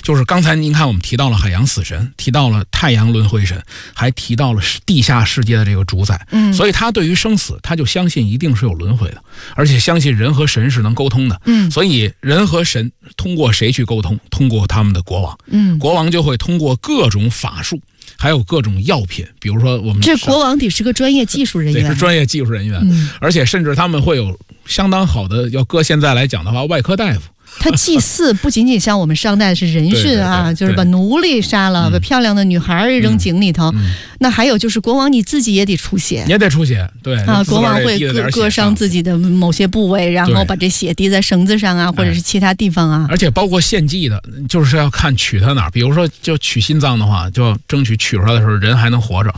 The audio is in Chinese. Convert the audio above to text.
就是刚才您看我们提到了海洋死神，提到了太阳轮回神，还提到了地下世界的这个主宰。所以他对于生死他就相信一定是有轮回的，而且相信人和神是能沟通的。所以人和神通过谁去沟通？通过他们的国王。国王就会通过各种法术，还有各种药品，比如说我们这国王得是个专业技术人员， 是专业技术人员，而且甚至他们会有相当好的，要搁现在来讲的话，外科大夫。 他祭祀不仅仅像我们商代是人殉啊，就是把奴隶杀了，把漂亮的女孩扔井里头。那还有就是国王你自己也得出血， 也得出血，对啊，国王会割伤自己的某些部位，然后把这血滴在绳子上啊，或者是其他地方啊。 而且包括献祭的，就是要看取他哪儿，比如说就取心脏的话，就要争取取出来的时候人还能活着，